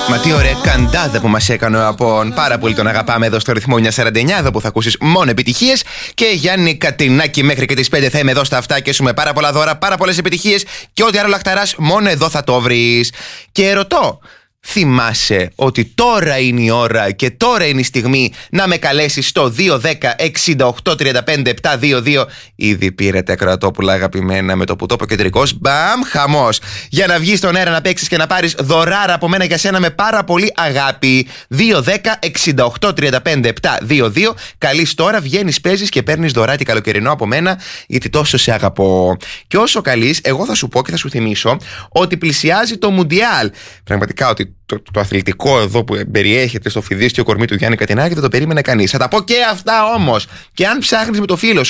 Μα τι ωραία καντάδα που μας έκανε ο Απόν. Πάρα πολύ τον αγαπάμε εδώ στο ρυθμό 949, εδώ που θα ακούσεις μόνο επιτυχίες. Και Γιάννη Κατινάκη, μέχρι και τις 5 θα είμαι εδώ στα αυτά και σου με πάρα πολλά δώρα, πάρα πολλές επιτυχίες. Και ό,τι άλλο λαχταράς, μόνο εδώ θα το βρεις. Και ρωτώ, θυμάσαι ότι τώρα είναι η ώρα και τώρα είναι η στιγμή να με καλέσεις στο 210-68-35-722. Ήδη πήρετε ακροατόπουλα αγαπημένα με το που το είπε ο κεντρικός. Μπαμ, χαμός. Για να βγεις στον αέρα να παίξεις και να πάρεις δωράρα από μένα για σένα με πάρα πολύ αγάπη. 210-68-35-722. Καλείς τώρα, βγαίνεις, παίζεις και παίρνεις δωράτι καλοκαιρινό από μένα, γιατί τόσο σε αγαπώ. Και όσο καλείς, εγώ θα σου πω και θα σου θυμίσω ότι πλησιάζει το Μουντιάλ. Πραγματικά ότι το αθλητικό εδώ που περιέχεται στο φιδίστιο κορμί του Γιάννη Κατινάκη δεν το περίμενε κανείς. Θα τα πω και αυτά όμως. Και αν ψάχνεις με το φίλο σου